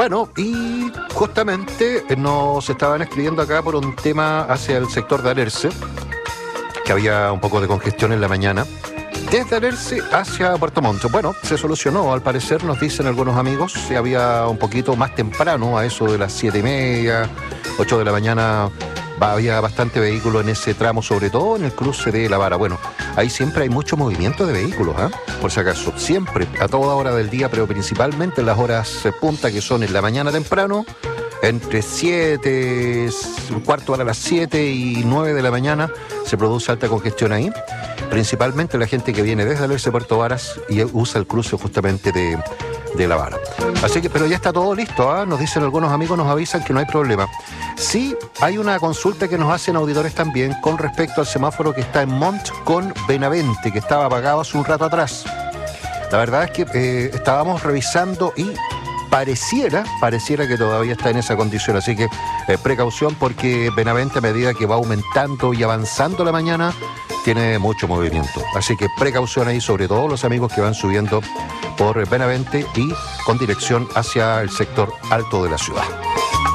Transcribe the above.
Bueno, y justamente nos estaban escribiendo acá por un tema hacia el sector de Alerce, que había un poco de congestión en la mañana, desde Alerce hacia Puerto Montt. Bueno, se solucionó, al parecer, nos dicen algunos amigos, si había un poquito más temprano, a eso de las 7:30, 8 de la mañana, había bastante vehículo en ese tramo, sobre todo en el cruce de La Vara. Bueno, ahí siempre hay mucho movimiento de vehículos, por si acaso, siempre, a toda hora del día, pero principalmente en las horas punta, que son en la mañana temprano, entre 7, un cuarto para las 7 y 9 de la mañana, se produce alta congestión ahí, principalmente la gente que viene desde Alerce Puerto Varas y usa el cruce justamente de La Vara. Así que, pero ya está todo listo, nos dicen algunos amigos, nos avisan que no hay problema. Sí, hay una consulta que nos hacen auditores también con respecto al semáforo que está en Montt con Benavente, que estaba apagado hace un rato atrás. La verdad es que estábamos revisando y pareciera que todavía está en esa condición, así que precaución, porque Benavente, a medida que va aumentando y avanzando la mañana, tiene mucho movimiento. Así que precaución ahí, sobre todo los amigos que van subiendo por Benavente y con dirección hacia el sector alto de la ciudad.